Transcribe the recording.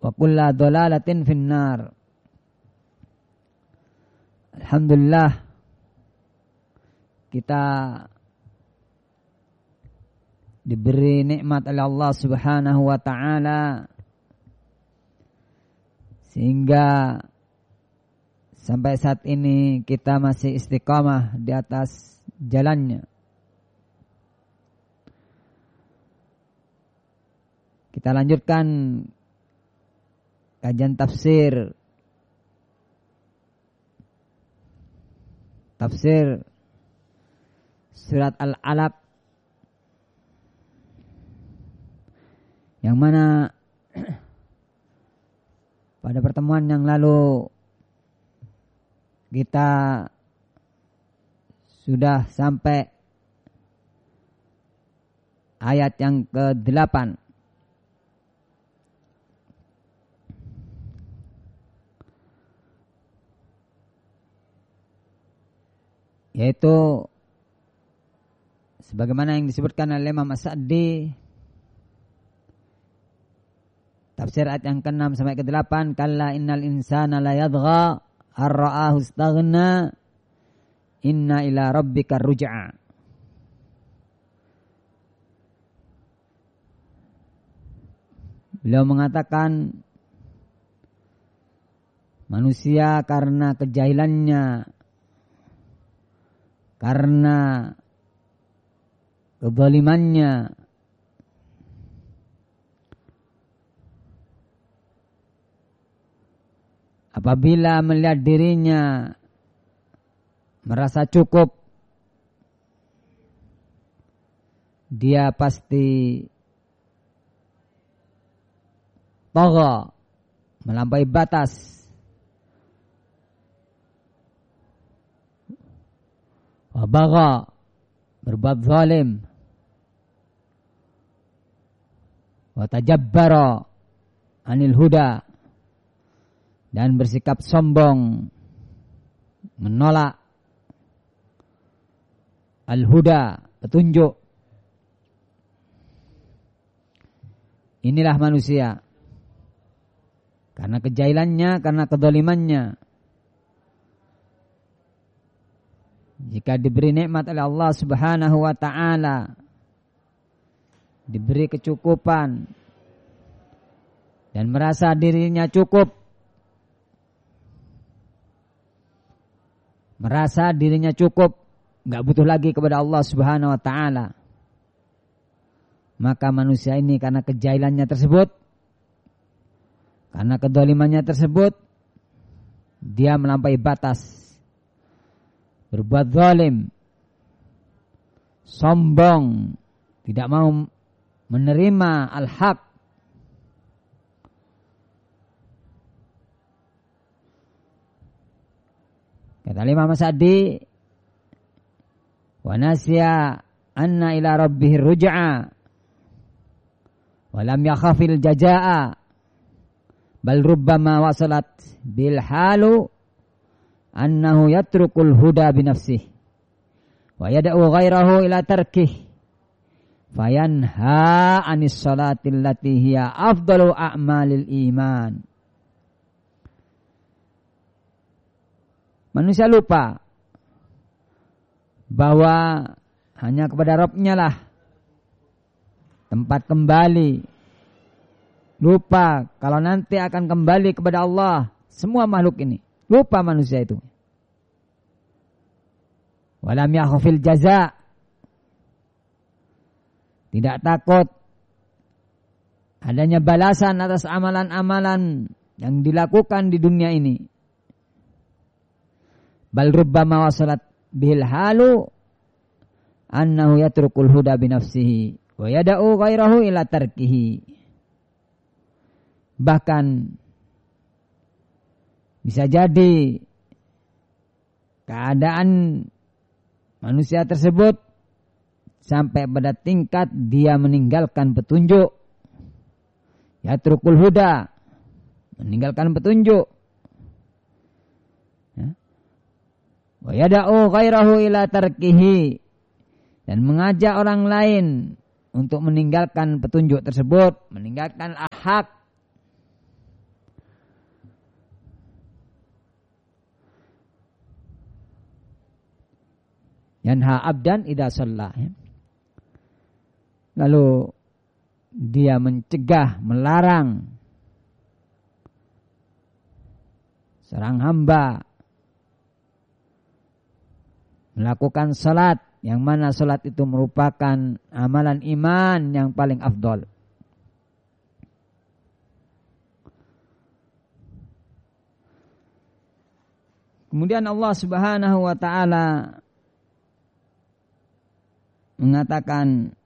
wa kulla dhalalatin finnar. Alhamdulillah, kita diberi nikmat oleh Allah Subhanahu wa taala sehingga sampai saat ini kita masih istiqamah di atas jalannya. Kita lanjutkan kajian tafsir surat Al-Alaq, yang mana pada pertemuan yang lalu kita sudah sampai ayat yang ke-8. Yaitu sebagaimana yang disebutkan oleh Imam As-Sa'di, tafsir ayat yang ke-6 sampai ke-8, kalla innal insana la yadgha ar-ra'ahu istaghna inna ila rabbika ruj'a. Beliau mengatakan manusia karena kejahilannya, karena kezalimannya, apabila melihat dirinya merasa cukup, dia pasti tagha, melampaui batas, wa bagha, berbuat zalim, wa tajabbara anil huda, dan bersikap sombong menolak al-huda, petunjuk. Inilah manusia karena kejahilannya, karena kezalimannya. Jika diberi nikmat oleh Allah Subhanahu wa taala, diberi kecukupan dan merasa dirinya cukup, merasa dirinya cukup, enggak butuh lagi kepada Allah Subhanahu wa taala, maka manusia ini karena kejahilannya tersebut, karena kedzalimannya tersebut, dia melampaui batas, berbuat zalim, sombong, tidak mau menerima al-haq. Kata Imam As-Sa'di, wa nasiya anna ila rabbih ruj'a wa lam yakhafil jazaa'a bal rubbama wasalat bil halu annahu yatrukul huda binafsih wa yada'u ghairahu ila tarkih fayanha anis salati allati hiya afdalu a'malil iman. Manusia lupa bahwa hanya kepada Rabb-Nya lah tempat kembali. Lupa kalau nanti akan kembali kepada Allah semua makhluk ini. Lupa manusia itu. Walam yakhafil jaza, tidak takut adanya balasan atas amalan-amalan yang dilakukan di dunia ini. Bal rubbama wasalat bil halu annahu yatrukul huda binafsihi wa yada'u ghairahu ila tarkihi. Bahkan bisa jadi keadaan manusia tersebut sampai pada tingkat dia meninggalkan petunjuk, yatrukul huda, meninggalkan petunjuk, wa yada'u ghairahu ila tarkihi, dan mengajak orang lain untuk meninggalkan petunjuk tersebut, meninggalkan al-haq. Yanha abdan idza shalla. Lalu dia mencegah, melarang seorang hamba melakukan salat, yang mana salat itu merupakan amalan iman yang paling afdol. Kemudian Allah Subhanahu wa taala mengatakan